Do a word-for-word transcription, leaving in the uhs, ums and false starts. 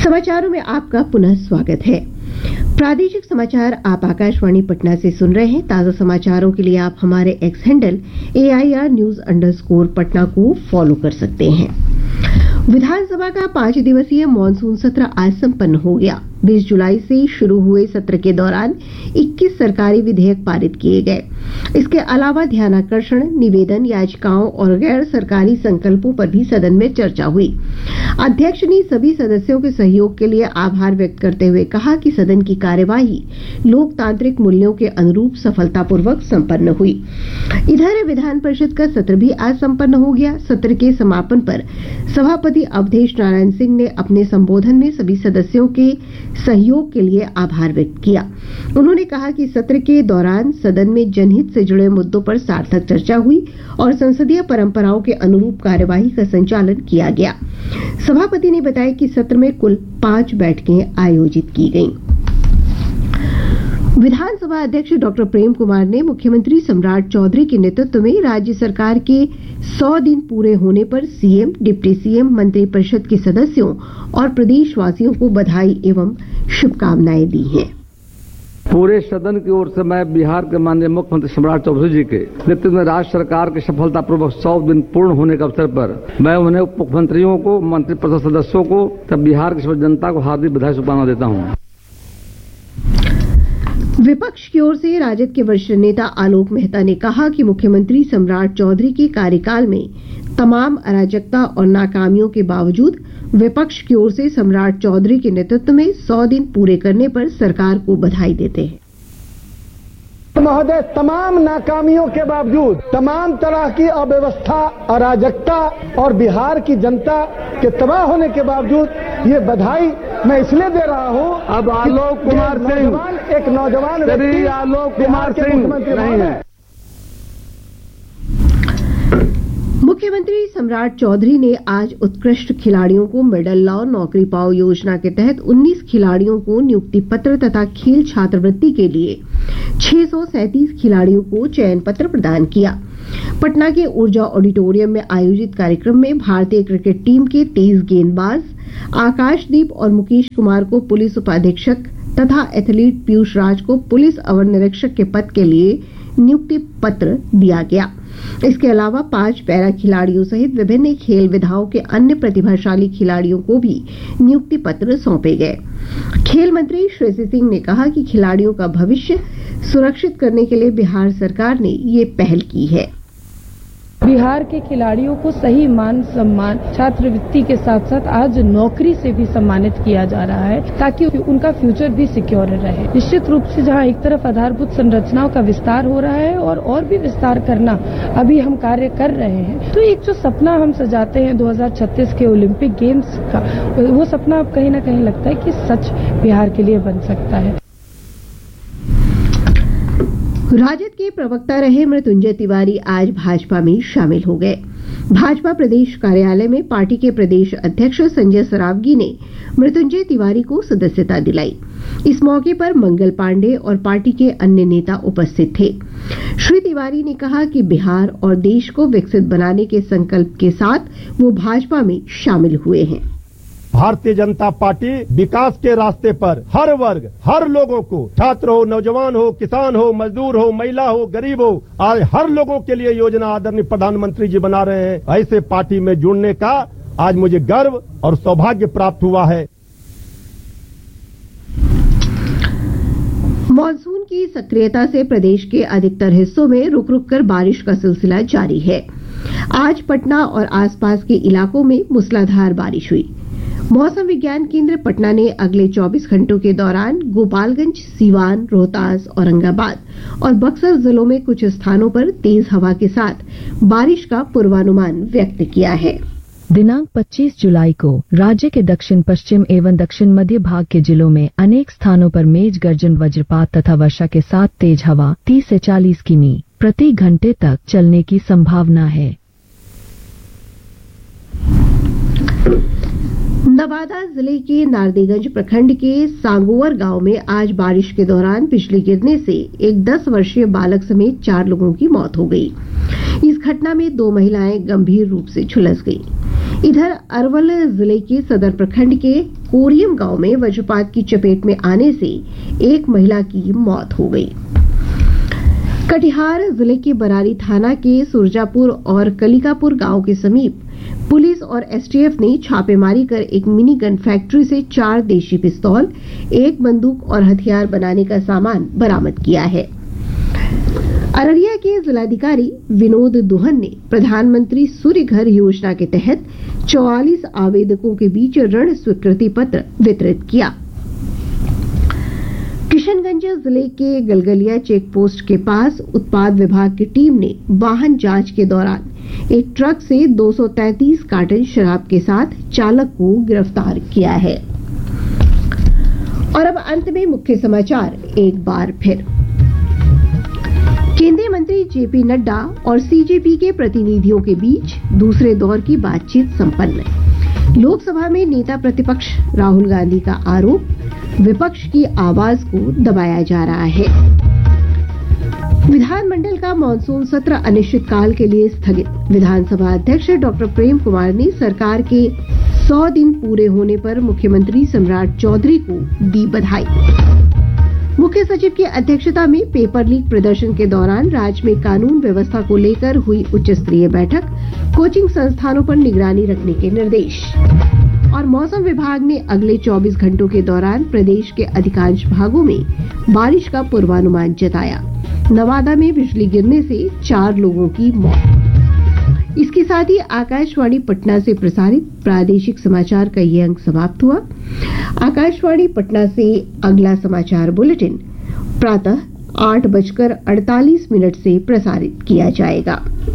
समाचारों में आपका पुनः स्वागत है। प्रादेशिक समाचार आप आकाशवाणी पटना से सुन रहे हैं। ताजा समाचारों के लिए आप हमारे x handle A I R news underscore Patna को फॉलो कर सकते हैं। विधानसभा का पांच दिवसीय मानसून सत्र आज संपन्न हो गया। बीस जुलाई से शुरू हुए सत्र के दौरान इक्कीस सरकारी विधेयक पारित किए गए। इसके अलावा ध्यानाकर्षण, निवेदन, याचिकाओं और गैर सरकारी संकल्पों पर भी सदन में चर्चा हुई। अध्यक्ष ने सभी सदस्यों के सहयोग के लिए आभार व्यक्त करते हुए कहा कि सदन की कार्यवाही लोकतांत्रिक मूल्यों के अनुरूप सफलतापूर्वक संपन्न हुई। इधर विधान परिषद का सत्र भी आज संपन्न हो गया। सत्र के समापन पर सभापति अवधेश नारायण सिंह ने अपने संबोधन में सभी सदस्यों के सहयोग के लिए आभार व्यक्त किया। उन्होंने कहा कि सत्र के दौरान सदन में जनहित से जुड़े मुद्दों पर सार्थक चर्चा हुई और संसदीय परंपराओं के अनुरूप कार्यवाही का संचालन किया गया। सभापति ने बताया कि सत्र में कुल पांच बैठकें आयोजित की गईं। विधानसभा अध्यक्ष डॉक्टर प्रेम कुमार ने मुख्यमंत्री सम्राट चौधरी के नेतृत्व में राज्य सरकार के सौ दिन पूरे होने पर सीएम, डिप्टी सीएम, मंत्रिपरिषद के सदस्यों और प्रदेशवासियों को बधाई एवं शुभकामनाएं दी हैं। पूरे सदन की ओर से मैं बिहार के माननीय मुख्यमंत्री सम्राट चौधरी जी के नेतृत्व में राज्य सरकार के सफलतापूर्वक सौ दिन पूर्ण होने के अवसर पर मैं उन्हें उप मुख्यमंत्रियों को, मंत्रिपरिषद सदस्यों को तथा बिहार की जनता को हार्दिक बधाई शुभकामनाएं देता हूँ। विपक्ष की ओर से राजद के वरिष्ठ नेता आलोक मेहता ने कहा कि मुख्यमंत्री सम्राट चौधरी के कार्यकाल में तमाम अराजकता और नाकामियों के बावजूद विपक्ष की ओर से सम्राट चौधरी के नेतृत्व में सौ दिन पूरे करने पर सरकार को बधाई देते हैं। महोदय, तमाम नाकामियों के बावजूद, तमाम तरह की अव्यवस्था, अराजकता और बिहार की जनता के तबाह होने के बावजूद ये बधाई मैं इसलिए दे रहा हूँ। अब आलोक कुमार सिंह एक नौजवान व्यक्ति आलोक कुमार सिंह नहीं है। मुख्यमंत्री सम्राट चौधरी ने आज उत्कृष्ट खिलाड़ियों को मेडल लाओ नौकरी पाओ योजना के तहत उन्नीस खिलाड़ियों को नियुक्ति पत्र तथा खेल छात्रवृत्ति के लिए छह सौ सैंतीस खिलाड़ियों को चयन पत्र प्रदान किया। पटना के ऊर्जा ऑडिटोरियम में आयोजित कार्यक्रम में भारतीय क्रिकेट टीम के तेईस गेंदबाज आकाशदीप और मुकेश कुमार को पुलिस उपाधीक्षक तथा एथलीट पीयूष राज को पुलिस अवर निरीक्षक के पद के लिए नियुक्ति पत्र दिया गया। इसके अलावा पांच पैरा खिलाड़ियों सहित विभिन्न खेल विधाओं के अन्य प्रतिभाशाली खिलाड़ियों को भी नियुक्ति पत्र सौंपे गए। खेल मंत्री श्रेयसी सिंह ने कहा कि खिलाड़ियों का भविष्य सुरक्षित करने के लिए बिहार सरकार ने ये पहल की है। बिहार के खिलाड़ियों को सही मान सम्मान, छात्रवृत्ति के साथ साथ आज नौकरी से भी सम्मानित किया जा रहा है ताकि उनका फ्यूचर भी सिक्योर रहे। निश्चित रूप से जहां एक तरफ आधारभूत संरचनाओं का विस्तार हो रहा है और और भी विस्तार करना अभी हम कार्य कर रहे हैं, तो एक जो सपना हम सजाते हैं दो हज़ार छत्तीस के ओलंपिक गेम्स का, वो सपना अब कहीं ना कहीं लगता है कि सच बिहार के लिए बन सकता है। राजद के प्रवक्ता रहे मृत्युंजय तिवारी आज भाजपा में शामिल हो गए। भाजपा प्रदेश कार्यालय में पार्टी के प्रदेश अध्यक्ष संजय सरावगी ने मृत्युंजय तिवारी को सदस्यता दिलाई। इस मौके पर मंगल पांडे और पार्टी के अन्य नेता उपस्थित थे। श्री तिवारी ने कहा कि बिहार और देश को विकसित बनाने के संकल्प के साथ वो भाजपा में शामिल हुए हैं। भारतीय जनता पार्टी विकास के रास्ते पर हर वर्ग, हर लोगों को, छात्र हो, नौजवान हो, किसान हो, मजदूर हो, महिला हो, गरीब हो, आज हर लोगों के लिए योजना आदरणीय प्रधानमंत्री जी बना रहे हैं। ऐसे पार्टी में जुड़ने का आज मुझे गर्व और सौभाग्य प्राप्त हुआ है। मॉनसून की सक्रियता से प्रदेश के अधिकतर हिस्सों में रुक रुक कर बारिश का सिलसिला जारी है। आज पटना और आसपास के इलाकों में मूसलाधार बारिश हुई। मौसम विज्ञान केंद्र पटना ने अगले चौबीस घंटों के दौरान गोपालगंज, सीवान, रोहतास, औरंगाबाद और बक्सर जिलों में कुछ स्थानों पर तेज हवा के साथ बारिश का पूर्वानुमान व्यक्त किया है। दिनांक पच्चीस जुलाई को राज्य के दक्षिण पश्चिम एवं दक्षिण मध्य भाग के जिलों में अनेक स्थानों पर मेघ गर्जन, वज्रपात तथा वर्षा के साथ तेज हवा तीस से चालीस किमी प्रति घंटे तक चलने की संभावना है। नवादा जिले के नारदीगंज प्रखंड के सांगोवर गांव में आज बारिश के दौरान बिजली गिरने से एक दस वर्षीय बालक समेत चार लोगों की मौत हो गई। इस घटना में दो महिलाएं गंभीर रूप से झुलस गईं। इधर अरवल जिले के सदर प्रखंड के कोरियम गांव में वज्रपात की चपेट में आने से एक महिला की मौत हो गई। कटिहार जिले के बरारी थाना के सुरजापुर और कलिकापुर गांव के समीप पुलिस और एसटीएफ ने छापेमारी कर एक मिनी गन फैक्ट्री से चार देशी पिस्तौल, एक बंदूक और हथियार बनाने का सामान बरामद किया है। अररिया के जिलाधिकारी विनोद दुहन ने प्रधानमंत्री सूर्य घर योजना के तहत चौवालीस आवेदकों के बीच ऋण स्वीकृति पत्र वितरित किया। किशनगंज जिले के गलगलिया चेक पोस्ट के पास उत्पाद विभाग की टीम ने वाहन जांच के दौरान एक ट्रक से दो सौ तैंतीस कार्टन शराब के साथ चालक को गिरफ्तार किया है। और अब अंत में मुख्य समाचार एक बार फिर। केंद्रीय मंत्री जेपी नड्डा और सीजेपी के प्रतिनिधियों के बीच दूसरे दौर की बातचीत संपन्न। लोकसभा में नेता प्रतिपक्ष राहुल गांधी का आरोप, विपक्ष की आवाज को दबाया जा रहा है। विधानमंडल का मानसून सत्र अनिश्चितकाल के लिए स्थगित। विधानसभा अध्यक्ष डॉक्टर प्रेम कुमार ने सरकार के सौ दिन पूरे होने पर मुख्यमंत्री सम्राट चौधरी को दी बधाई। मुख्य सचिव की अध्यक्षता में पेपर लीक प्रदर्शन के दौरान राज्य में कानून व्यवस्था को लेकर हुई उच्च स्तरीय बैठक, कोचिंग संस्थानों पर निगरानी रखने के निर्देश। और मौसम विभाग ने अगले चौबीस घंटों के दौरान प्रदेश के अधिकांश भागों में बारिश का पूर्वानुमान जताया। नवादा में बिजली गिरने से चार लोगों की मौत। इसके साथ ही आकाशवाणी पटना से प्रसारित प्रादेशिक समाचार का ये अंक समाप्त हुआ। आकाशवाणी पटना से अगला समाचार बुलेटिन प्रातः आठ बजकर अड़तालीस मिनट से प्रसारित किया जाएगा।